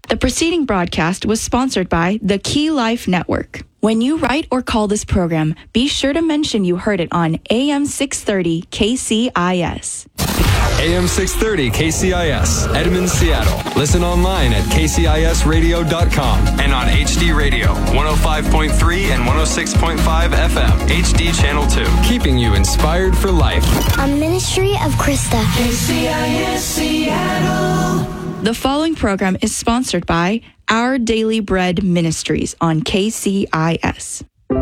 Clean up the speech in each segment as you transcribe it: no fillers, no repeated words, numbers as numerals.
The preceding broadcast was sponsored by the Key Life Network. When you write or call this program, be sure to mention you heard it on AM 630 KCIS. AM 630 KCIS, Edmond, Seattle. Listen online at kcisradio.com and on HD Radio, 105.3 and 106.5 FM, HD Channel 2. Keeping you inspired for life. A ministry of Krista. KCIS Seattle. The following program is sponsored by Our Daily Bread Ministries on KCIS.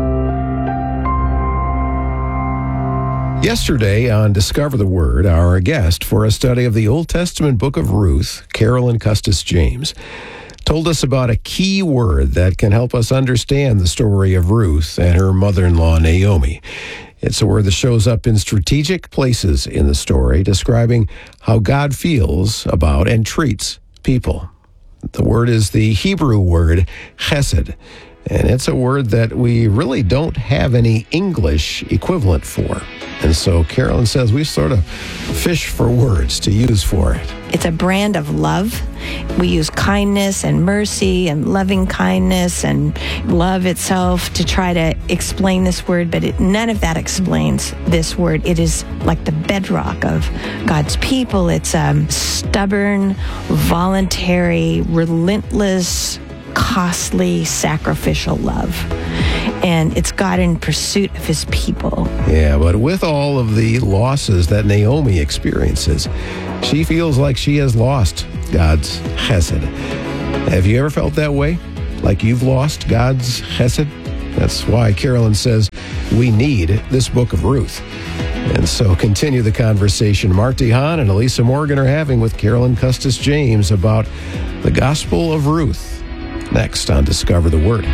Yesterday on Discover the Word, our guest for a study of the Old Testament book of Ruth, Carolyn Custis James, told us about a key word that can help us understand the story of Ruth and her mother-in-law, Naomi. It's a word that shows up in strategic places in the story, describing how God feels about and treats people. The word is the Hebrew word chesed, and it's a word that we really don't have any English equivalent for. And so Carolyn says we sort of fish for words to use for it. It's a brand of love. We use kindness and mercy and loving kindness and love itself to try to explain this word, but none of that explains this word. It is like the bedrock of God's people. It's stubborn, voluntary, relentless, costly, sacrificial love. And it's God in pursuit of his people. Yeah, but with all of the losses that Naomi experiences, she feels like she has lost God's chesed. Have you ever felt that way? Like you've lost God's chesed? That's why Carolyn says we need this book of Ruth. And so continue the conversation Marty Hahn and Elisa Morgan are having with Carolyn Custis James about the Gospel of Ruth. Next on Discover the Word.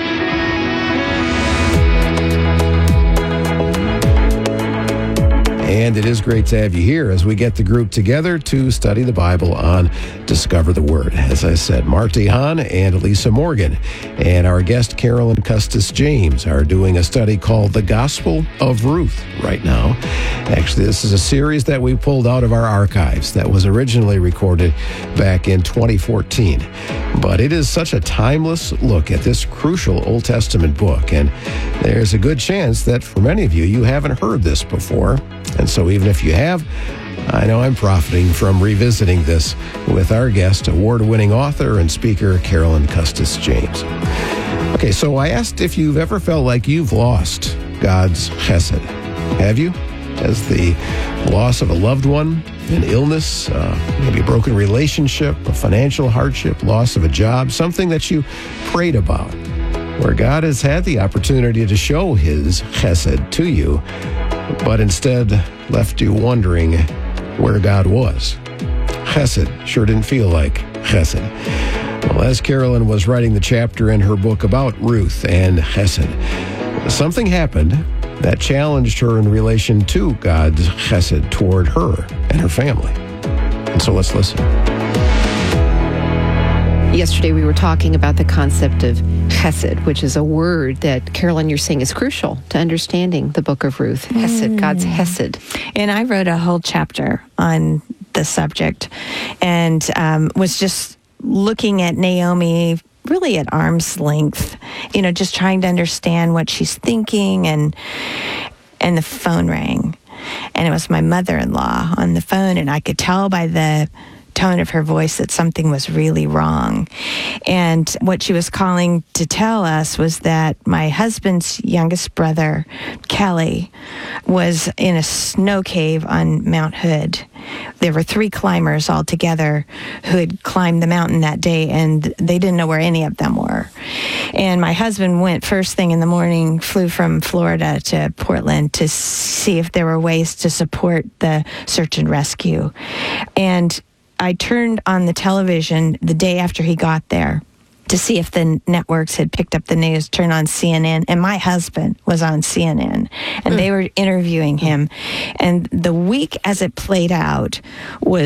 And it is great to have you here as we get the group together to study the Bible on Discover the Word. As I said, Marty Hahn and Elisa Morgan and our guest Carolyn Custis James are doing a study called The Gospel of Ruth right now. Actually, this is a series that we pulled out of our archives that was originally recorded back in 2014. But it is such a timeless look at this crucial Old Testament book, and there's a good chance that for many of you, you haven't heard this before. And so even if you have, I know I'm profiting from revisiting this with our guest, award-winning author and speaker, Carolyn Custis James. Okay, so I asked if you've ever felt like you've lost God's chesed. Have you? Has the loss of a loved one, an illness, maybe a broken relationship, a financial hardship, loss of a job, something that you prayed about, where God has had the opportunity to show his chesed to you, but instead left you wondering where God was. Chesed sure didn't feel like chesed. Well, as Carolyn was writing the chapter in her book about Ruth and chesed, something happened that challenged her in relation to God's chesed toward her and her family. And so let's listen. Yesterday we were talking about the concept of chesed, which is a word that, Carolyn, you're saying is crucial to understanding the book of Ruth. Chesed, God's chesed. And I wrote a whole chapter on the subject and was just looking at Naomi really at arm's length, just trying to understand what she's thinking, and the phone rang. And it was my mother-in-law on the phone, and I could tell by the tone of her voice that something was really wrong. And what she was calling to tell us was that my husband's youngest brother, Kelly, was in a snow cave on Mount Hood. There were 3 climbers all together who had climbed the mountain that day, and they didn't know where any of them were. And my husband went first thing in the morning, flew from Florida to Portland to see if there were ways to support the search and rescue. And I turned on the television the day after he got there to see if the networks had picked up the news, turned on CNN, and my husband was on CNN, and they were interviewing him. And the week as it played out was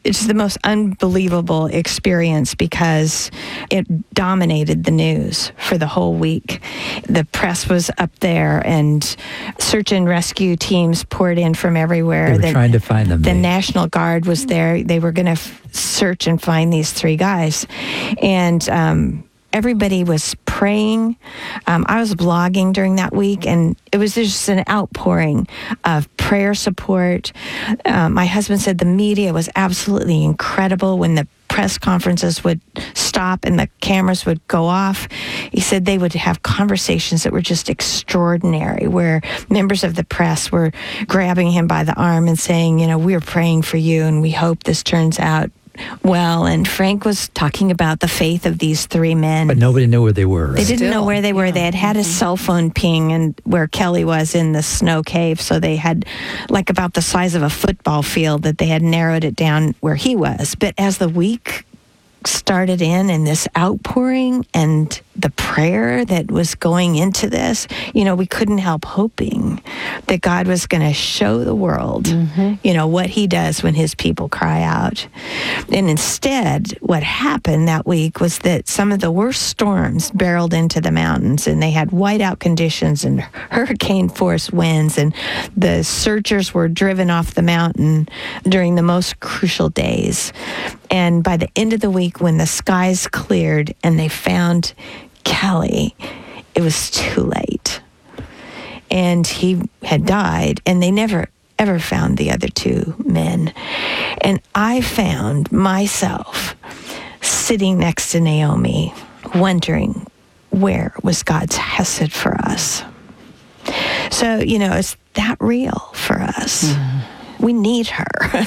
it's the most unbelievable experience because it dominated the news for the whole week. The press was up there, and search and rescue teams poured in from everywhere. They were trying to find them. The National Guard was there. They were going to search and find these 3 guys. And everybody was praying. I was blogging during that week, and it was just an outpouring of prayer support. My husband said the media was absolutely incredible when the press conferences would stop and the cameras would go off. He said they would have conversations that were just extraordinary, where members of the press were grabbing him by the arm and saying, we're praying for you and we hope this turns out well. And Frank was talking about the faith of these 3 men. But nobody knew where they were. Right? They didn't know where they were. They had a cell phone ping and where Kelly was in the snow cave. So they had like about the size of a football field that they had narrowed it down where he was. But as the week started in and this outpouring and the prayer that was going into this, we couldn't help hoping that God was going to show the world, what he does when his people cry out. And instead, what happened that week was that some of the worst storms barreled into the mountains, and they had whiteout conditions and hurricane force winds, and the searchers were driven off the mountain during the most crucial days. And by the end of the week, when the skies cleared and they found Kelly, it was too late. And he had died, and they never, ever found the other 2 men. And I found myself sitting next to Naomi, wondering, where was God's hesed for us? So, it's that real for us. We need her.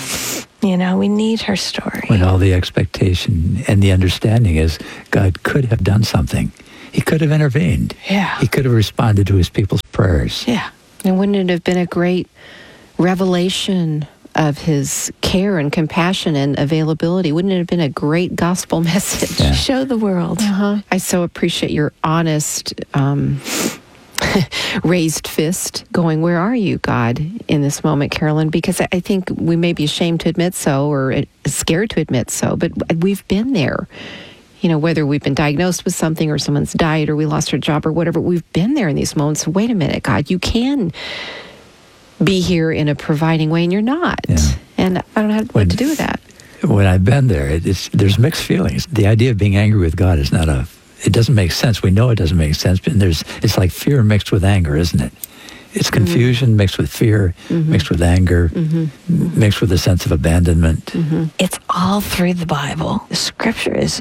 We need her story. When all the expectation and the understanding is God could have done something. He could have intervened. Yeah. He could have responded to his people's prayers. Yeah. And wouldn't it have been a great revelation of his care and compassion and availability? Wouldn't it have been a great gospel message? Yeah. Show the world. I so appreciate your honest raised fist going, where are you, God, in this moment, Carolyn? Because I think we may be ashamed to admit so or scared to admit so, but we've been there. Whether we've been diagnosed with something or someone's died or we lost our job or whatever, we've been there in these moments. Wait a minute, God, you can be here in a providing way, and you're not. Yeah. And I don't know what to do with that. When I've been there, there's mixed feelings. The idea of being angry with God is it doesn't make sense. We know it doesn't make sense, but it's like fear mixed with anger, isn't it? It's confusion mixed with fear, mixed with anger, mixed with a sense of abandonment. It's all through the Bible. The scripture is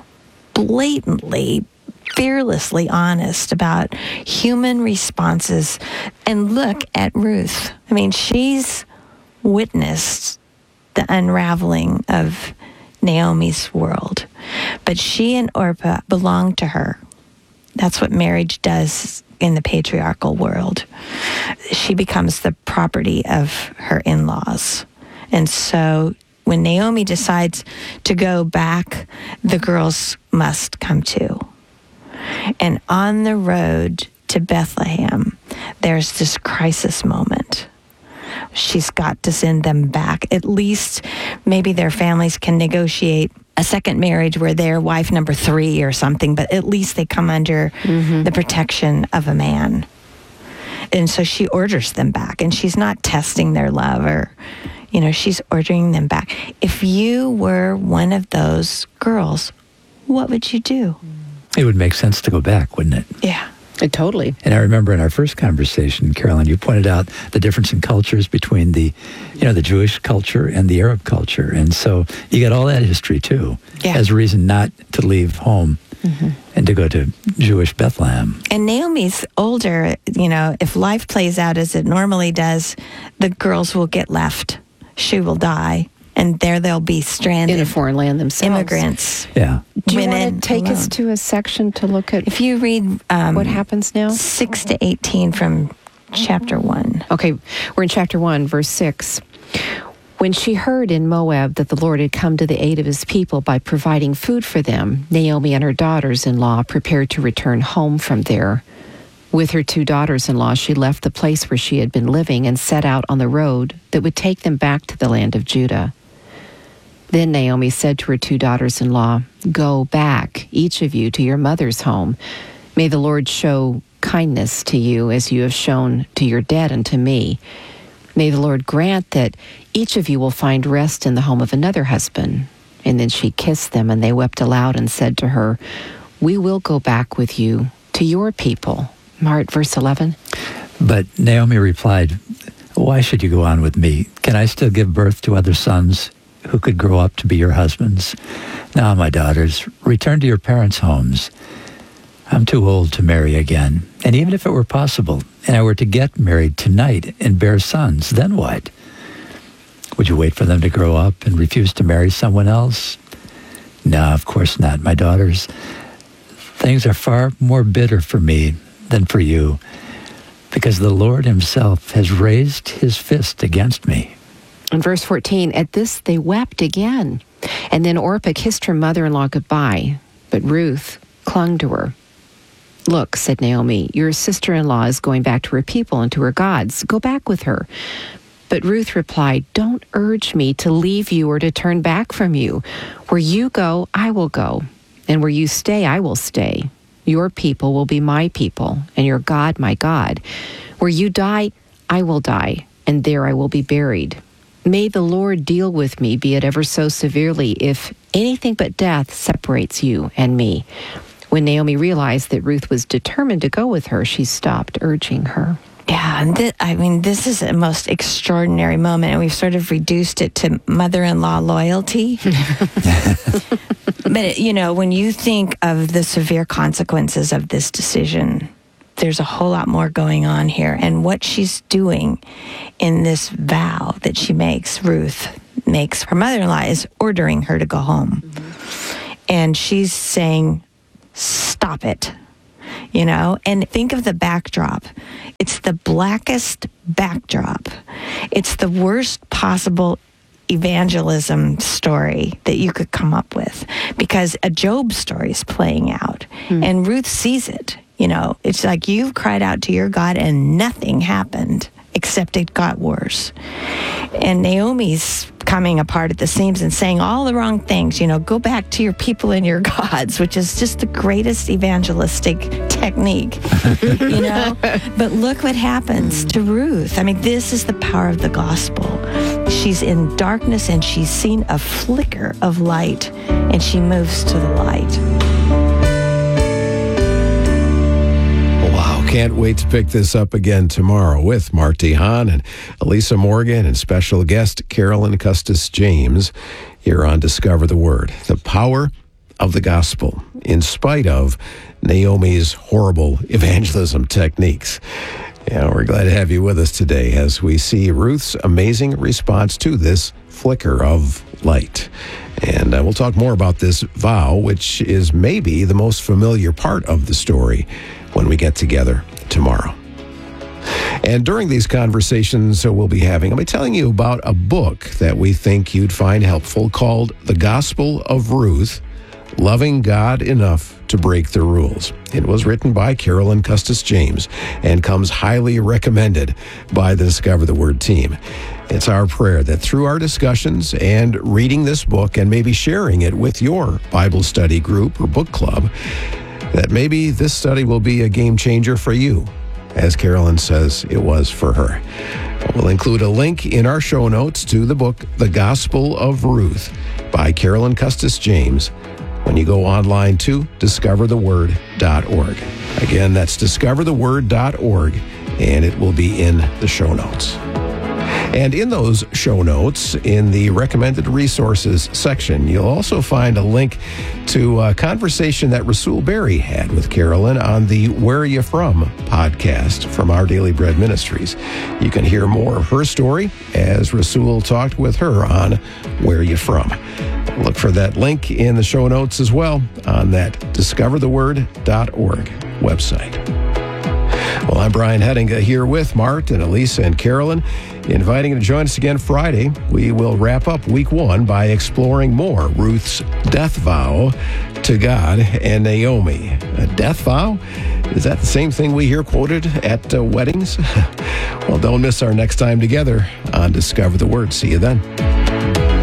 blatantly, fearlessly honest about human responses. And look at Ruth. I mean, she's witnessed the unraveling of Naomi's world. But she and Orpah belonged to her. That's what marriage does in the patriarchal world. She becomes the property of her in-laws. And so when Naomi decides to go back, the girls must come too. And on the road to Bethlehem, there's this crisis moment. She's got to send them back. At least maybe their families can negotiate a second marriage where they're wife number 3 or something, but at least they come under the protection of a man. And so she orders them back, and she's not testing their love or, she's ordering them back. If you were one of those girls, what would you do? It would make sense to go back, wouldn't it? Yeah. Totally. And I remember in our first conversation, Carolyn, you pointed out the difference in cultures between the Jewish culture and the Arab culture. And so you got all that history too, as a reason not to leave home and to go to Jewish Bethlehem. And Naomi's older, if life plays out as it normally does, the girls will get left. She will die. And there they'll be stranded. In a foreign land themselves. Immigrants. Yeah. Do you want to take us to a section to look at if you read what happens now? 6 to 18 from chapter 1. Okay, we're in chapter 1, verse 6. When she heard in Moab that the Lord had come to the aid of his people by providing food for them, Naomi and her daughters-in-law prepared to return home from there. With her 2 daughters-in-law, she left the place where she had been living and set out on the road that would take them back to the land of Judah. Then Naomi said to her 2 daughters-in-law, "Go back, each of you, to your mother's home. May the Lord show kindness to you as you have shown to your dead and to me. May the Lord grant that each of you will find rest in the home of another husband." And then she kissed them, and they wept aloud and said to her, "We will go back with you to your people." Mart, verse 11. But Naomi replied, "Why should you go on with me? Can I still give birth to other sons who could grow up to be your husbands? Now, my daughters, return to your parents' homes. I'm too old to marry again. And even if it were possible, and I were to get married tonight and bear sons, then what? Would you wait for them to grow up and refuse to marry someone else? No, of course not, my daughters. Things are far more bitter for me than for you, because the Lord himself has raised his fist against me." In verse 14, at this they wept again. And then Orpah kissed her mother-in-law goodbye, but Ruth clung to her. "Look," said Naomi, "your sister-in-law is going back to her people and to her gods. Go back with her." But Ruth replied, "Don't urge me to leave you or to turn back from you. Where you go, I will go, and where you stay, I will stay. Your people will be my people, and your God my God. Where you die, I will die, and there I will be buried. May the Lord deal with me, be it ever so severely, if anything but death separates you and me." When Naomi realized that Ruth was determined to go with her, she stopped urging her. Yeah, and this is a most extraordinary moment, and we've sort of reduced it to mother-in-law loyalty. But, when you think of the severe consequences of this decision, there's a whole lot more going on here. And what she's doing in this vow that she makes, Ruth makes, her mother-in-law is ordering her to go home. Mm-hmm. And she's saying, stop it. And think of the backdrop. It's the blackest backdrop. It's the worst possible evangelism story that you could come up with, because a Job story is playing out, and Ruth sees it. It's like you've cried out to your God and nothing happened except it got worse. And Naomi's coming apart at the seams and saying all the wrong things, go back to your people and your gods, which is just the greatest evangelistic technique, But look what happens to Ruth. This is the power of the gospel. She's in darkness and she's seen a flicker of light, and she moves to the light. Can't wait to pick this up again tomorrow with Marty Hahn and Elisa Morgan and special guest Carolyn Custis James here on Discover the Word. The power of the gospel in spite of Naomi's horrible evangelism techniques. Yeah, we're glad to have you with us today as we see Ruth's amazing response to this flicker of light. And we'll talk more about this vow, which is maybe the most familiar part of the story, when we get together tomorrow. And during these conversations we'll be having, I'll be telling you about a book that we think you'd find helpful called The Gospel of Ruth, Loving God Enough to Break the Rules. It was written by Carolyn Custis James and comes highly recommended by the Discover the Word team. It's our prayer that through our discussions and reading this book and maybe sharing it with your Bible study group or book club, that maybe this study will be a game changer for you, as Carolyn says it was for her. We'll include a link in our show notes to the book, The Gospel of Ruth, by Carolyn Custis James, when you go online to discovertheword.org. Again, that's discovertheword.org, and it will be in the show notes. And in those show notes, in the recommended resources section, you'll also find a link to a conversation that Rasul Berry had with Carolyn on the Where Are You From podcast from Our Daily Bread Ministries. You can hear more of her story as Rasul talked with her on Where Are You From. Look for that link in the show notes as well on that discovertheword.org website. Well, I'm Brian Hettinga here with Mart and Elisa and Carolyn, inviting you to join us again Friday. We will wrap up week 1 by exploring more Ruth's death vow to God and Naomi. A death vow? Is that the same thing we hear quoted at weddings? Well, don't miss our next time together on Discover the Word. See you then.